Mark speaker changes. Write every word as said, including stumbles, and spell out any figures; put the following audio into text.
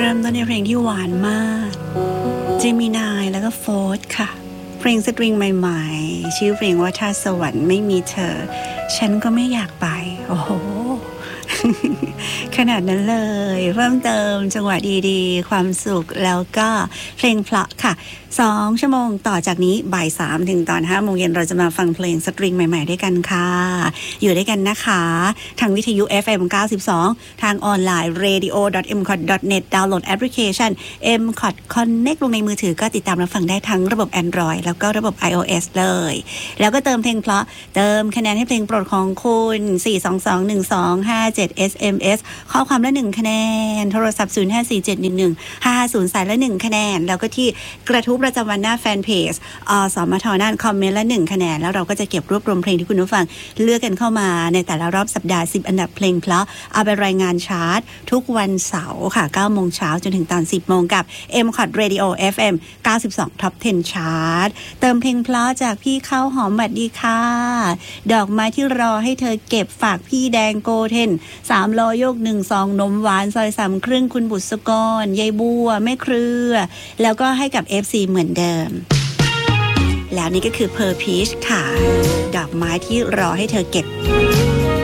Speaker 1: ริ่มต้นในเพลงที่หวานมากเจมินายแล้วก็โฟร์ค่ะเพลงสตริงใหม่ๆชื่อเพลงว่าถ้าสวรรค์ไม่มีเธอฉันก็ไม่อยากไปโอ้โห ขนาดนั้นเลยเพิ่มเติมจังหวะดีๆความสุขแล้วก็เพลงเพราะค่ะสองชั่วโมงต่อจากนี้บ่ายสามถึงตอนห้าโมงเย็นเราจะมาฟังเพลงสตริงใหม่ๆด้วยกันค่ะอยู่ด้วยกันนะคะทางวิทยุ เอฟ เอ็ม เก้าสิบสองทางออนไลน์ เรดิโอ ดอท เอ็ม คอท ดอท เน็ต ดาวน์โหลดแอปพลิเคชัน เอ็ม คอท Connect ลงในมือถือก็ติดตามรับฟังได้ทั้งระบบ Android แล้วก็ระบบ iOS เลยแล้วก็เติมเพลงเพราะเติมคะแนนให้เพลงโปรดของคุณสี่ สอง สอง หนึ่ง สอง ห้า เจ็ด เอส เอ็ม เอส ข้อความละหนึ่งคะแนนโทรศัพท์ศูนย์ ห้า สี่ เจ็ด หนึ่ง หนึ่ง ห้า ห้า ศูนย์สายละหนึ่งคะแนนแล้วก็ที่กระทู้ประจำวันหน้าแฟนเพจอสมทน่านคอมเมนต์ละหนึ่งคะแนนแล้วเราก็จะเก็บรวบรวมเพลงที่คุณผู้ฟังเลือกกันเข้ามาในแต่ละรอบสัปดาห์สิบอันดับเพลงเพราะเอาไปรายงานชาร์ตทุกวันเสาร์ค่ะเก้าโมงเช้าจนถึงตอนสิบโมงกับ เอ็ม คอท Radio เอฟ เอ็ม เก้าสิบสอง Top สิบ Chart เติมเพลงเพราะจากพี่ข้าวหอมบัดดีค่ะดอกไม้ที่รอให้เธอเก็บฝากพี่แดงโกเทนสามล้อยกหนึ่งซองนมหวานซอยสามครึ่งคุณบุษกรยายบัวแม่เครือแล้วก็ให้กับ เอฟ ซี เหมือนเดิมแล้วนี่ก็คือเพอร์พีชค่ะดอกไม้ที่รอให้เธอเก็บ